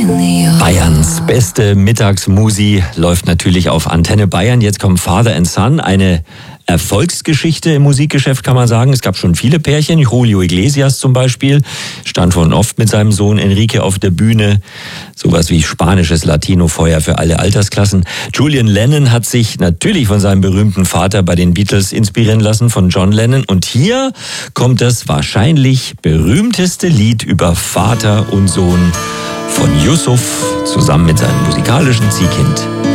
Bayerns beste Mittagsmusi läuft natürlich auf Antenne Bayern. Jetzt kommt Father and Son, eine Erfolgsgeschichte im Musikgeschäft, kann man sagen. Es gab schon viele Pärchen. Julio Iglesias zum Beispiel stand schon oft mit seinem Sohn Enrique auf der Bühne. Sowas wie spanisches Latino-Feuer für alle Altersklassen. Julian Lennon hat sich natürlich von seinem berühmten Vater bei den Beatles inspirieren lassen, von John Lennon. Und hier kommt das wahrscheinlich berühmteste Lied über Vater und Sohn von Yusuf zusammen mit seinem musikalischen Ziehkind